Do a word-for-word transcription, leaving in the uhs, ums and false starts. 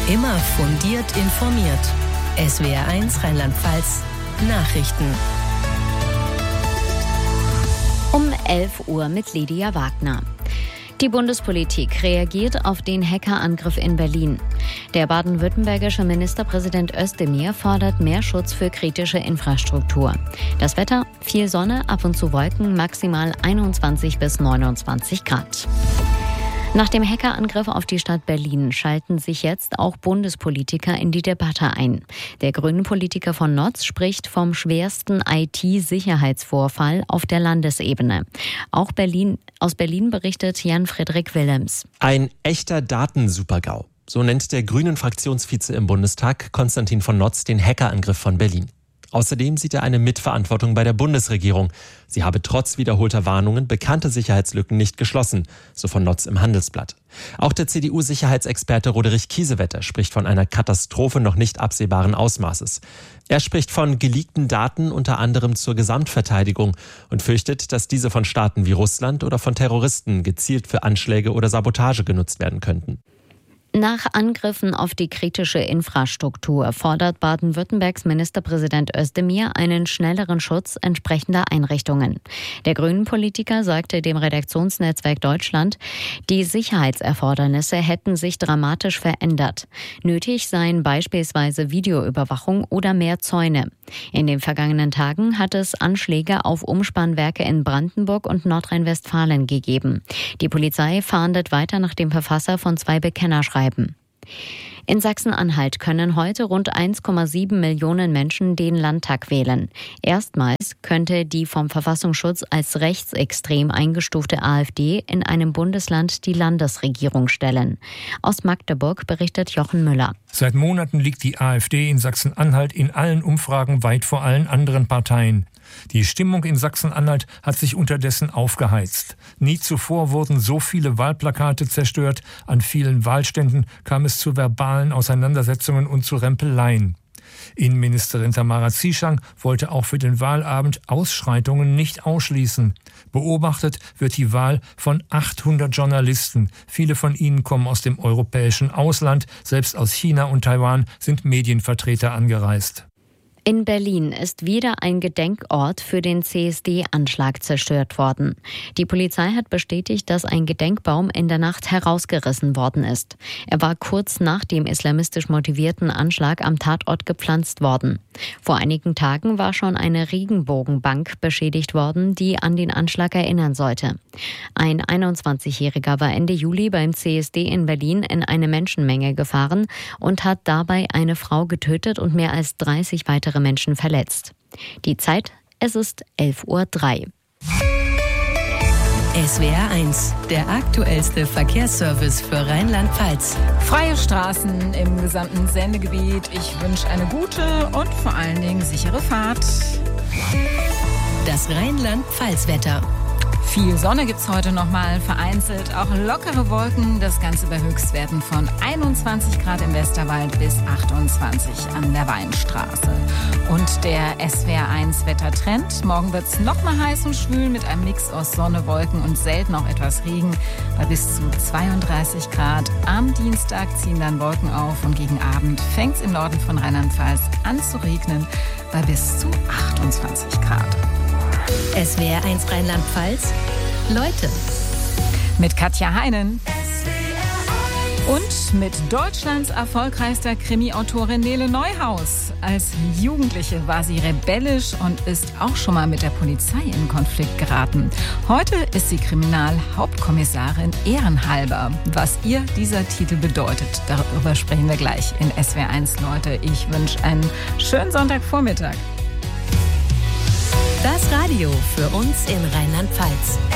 Immer fundiert informiert. S W R eins Rheinland-Pfalz Nachrichten. Um elf Uhr mit Lydia Wagner. Die Bundespolitik reagiert auf den Hackerangriff in Berlin. Der baden-württembergische Ministerpräsident Özdemir fordert mehr Schutz für kritische Infrastruktur. Das Wetter: viel Sonne, ab und zu Wolken, maximal einundzwanzig bis neunundzwanzig Grad. Nach dem Hackerangriff auf die Stadt Berlin schalten sich jetzt auch Bundespolitiker in die Debatte ein. Der Grünen-Politiker von Notz spricht vom schwersten I T-Sicherheitsvorfall auf der Landesebene. Auch Berlin, aus Berlin berichtet Jan-Frederik Willems. Ein echter Datensupergau. So nennt der Grünen-Fraktionsvize im Bundestag, Konstantin von Notz, den Hackerangriff von Berlin. Außerdem sieht er eine Mitverantwortung bei der Bundesregierung. Sie habe trotz wiederholter Warnungen bekannte Sicherheitslücken nicht geschlossen, so von Notz im Handelsblatt. Auch der C D U-Sicherheitsexperte Roderich Kiesewetter spricht von einer Katastrophe noch nicht absehbaren Ausmaßes. Er spricht von geleakten Daten unter anderem zur Gesamtverteidigung und fürchtet, dass diese von Staaten wie Russland oder von Terroristen gezielt für Anschläge oder Sabotage genutzt werden könnten. Nach Angriffen auf die kritische Infrastruktur fordert Baden-Württembergs Ministerpräsident Özdemir einen schnelleren Schutz entsprechender Einrichtungen. Der Grünen-Politiker sagte dem Redaktionsnetzwerk Deutschland, die Sicherheitserfordernisse hätten sich dramatisch verändert. Nötig seien beispielsweise Videoüberwachung oder mehr Zäune. In den vergangenen Tagen hat es Anschläge auf Umspannwerke in Brandenburg und Nordrhein-Westfalen gegeben. Die Polizei fahndet weiter nach dem Verfasser von zwei Bekennerschreiben. In Sachsen-Anhalt können heute rund eins Komma sieben Millionen Menschen den Landtag wählen. Erstmals könnte die vom Verfassungsschutz als rechtsextrem eingestufte AfD in einem Bundesland die Landesregierung stellen. Aus Magdeburg berichtet Jochen Müller. Seit Monaten liegt die AfD in Sachsen-Anhalt in allen Umfragen weit vor allen anderen Parteien. Die Stimmung in Sachsen-Anhalt hat sich unterdessen aufgeheizt. Nie zuvor wurden so viele Wahlplakate zerstört. An vielen Wahlständen kam es zu verbalen Auseinandersetzungen und zu Rempeleien. Innenministerin Tamara Zieschang wollte auch für den Wahlabend Ausschreitungen nicht ausschließen. Beobachtet wird die Wahl von achthundert Journalisten. Viele von ihnen kommen aus dem europäischen Ausland. Selbst aus China und Taiwan sind Medienvertreter angereist. In Berlin ist wieder ein Gedenkort für den C S D-Anschlag zerstört worden. Die Polizei hat bestätigt, dass ein Gedenkbaum in der Nacht herausgerissen worden ist. Er war kurz nach dem islamistisch motivierten Anschlag am Tatort gepflanzt worden. Vor einigen Tagen war schon eine Regenbogenbank beschädigt worden, die an den Anschlag erinnern sollte. Ein einundzwanzigjähriger war Ende Juli beim C S D in Berlin in eine Menschenmenge gefahren und hat dabei eine Frau getötet und mehr als dreißig weitere Menschen verletzt. Die Zeit: es ist elf Uhr drei. S W R eins, der aktuellste Verkehrsservice für Rheinland-Pfalz. Freie Straßen im gesamten Sendegebiet. Ich wünsche eine gute und vor allen Dingen sichere Fahrt. Das Rheinland-Pfalz-Wetter. Viel Sonne gibt's heute nochmal, vereinzelt auch lockere Wolken. Das Ganze bei Höchstwerten von einundzwanzig Grad im Westerwald bis achtundzwanzig an der Weinstraße. Und der S W R eins Wettertrend. Morgen wird's nochmal heiß und schwül mit einem Mix aus Sonne, Wolken und selten auch etwas Regen bei bis zu zweiunddreißig Grad. Am Dienstag ziehen dann Wolken auf und gegen Abend fängt's im Norden von Rheinland-Pfalz an zu regnen bei bis zu achtundzwanzig Grad. S W R eins Rheinland-Pfalz. Leute. Mit Katja Heinen. Und mit Deutschlands erfolgreichster Krimi-Autorin Nele Neuhaus. Als Jugendliche war sie rebellisch und ist auch schon mal mit der Polizei in Konflikt geraten. Heute ist sie Kriminalhauptkommissarin ehrenhalber. Was ihr dieser Titel bedeutet, darüber sprechen wir gleich in S W R eins Leute. Ich wünsche einen schönen Sonntagvormittag. Das Radio für uns in Rheinland-Pfalz.